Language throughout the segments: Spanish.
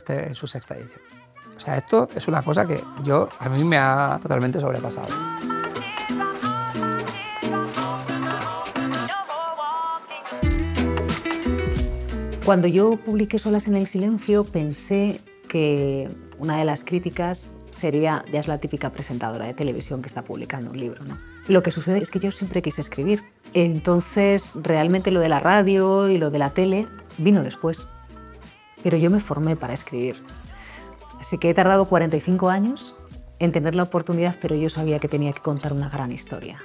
esté en su sexta edición. O sea, esto es una cosa que a mí me ha totalmente sobrepasado. Cuando yo publiqué Solas en el silencio, pensé que una de las críticas sería, ya es la típica presentadora de televisión que está publicando un libro, ¿no? Lo que sucede es que yo siempre quise escribir. Entonces, realmente lo de la radio y lo de la tele vino después. Pero yo me formé para escribir. Así que he tardado 45 años en tener la oportunidad, pero yo sabía que tenía que contar una gran historia.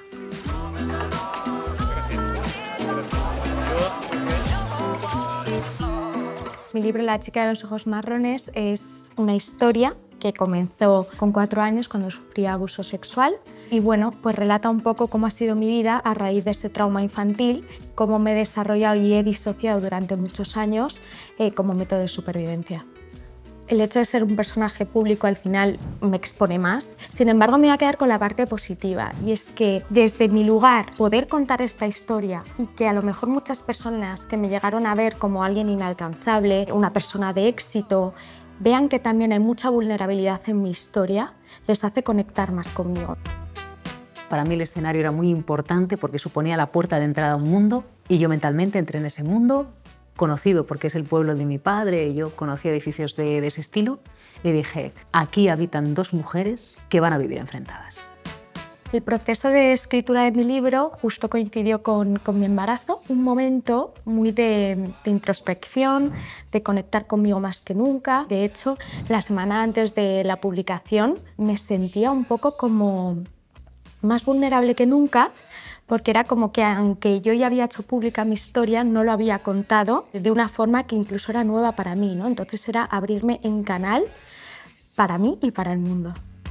Mi libro La chica de los ojos marrones es una historia que comenzó con 4 años cuando sufrí abuso sexual y bueno, pues relata un poco cómo ha sido mi vida a raíz de ese trauma infantil, cómo me he desarrollado y he disociado durante muchos años como método de supervivencia. El hecho de ser un personaje público al final me expone más. Sin embargo, me voy a quedar con la parte positiva y es que desde mi lugar poder contar esta historia y que a lo mejor muchas personas que me llegaron a ver como alguien inalcanzable, una persona de éxito, vean que también hay mucha vulnerabilidad en mi historia, les hace conectar más conmigo. Para mí el escenario era muy importante porque suponía la puerta de entrada a un mundo y yo mentalmente entré en ese mundo, conocido porque es el pueblo de mi padre, yo conocía edificios de ese estilo y dije, aquí habitan 2 mujeres que van a vivir enfrentadas. El proceso de escritura de mi libro justo coincidió con mi embarazo, un momento muy de introspección, de conectar conmigo más que nunca. De hecho, la semana antes de la publicación me sentía un poco como más vulnerable que nunca, porque era como que aunque yo ya había hecho pública mi historia, no lo había contado de una forma que incluso era nueva para mí, ¿no? Entonces era abrirme en canal para mí y para el mundo.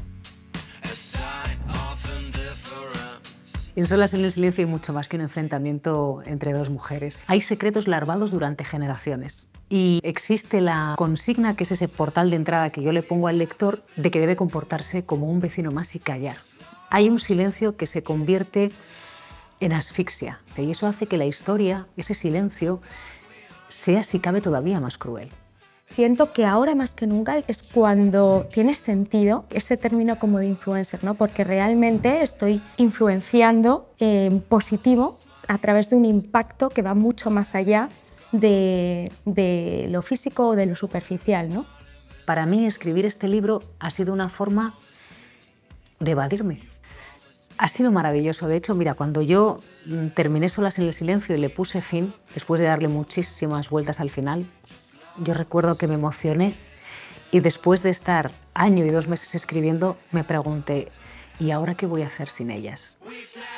En Solas en el silencio hay mucho más que un enfrentamiento entre 2 mujeres. Hay secretos larvados durante generaciones. Y existe la consigna, que es ese portal de entrada que yo le pongo al lector, de que debe comportarse como un vecino más y callar. Hay un silencio que se convierte en asfixia. Y eso hace que la historia, ese silencio, sea, si cabe, todavía más cruel. Siento que ahora más que nunca es cuando tiene sentido ese término como de influencer, ¿no? Porque realmente estoy influenciando en positivo a través de un impacto que va mucho más allá de lo físico o de lo superficial, ¿no? Para mí, escribir este libro ha sido una forma de evadirme. Ha sido maravilloso. De hecho, mira, cuando yo terminé Solas en el silencio y le puse fin, después de darle muchísimas vueltas al final, yo recuerdo que me emocioné y después de estar 1 año y 2 meses escribiendo, me pregunté, ¿y ahora qué voy a hacer sin ellas?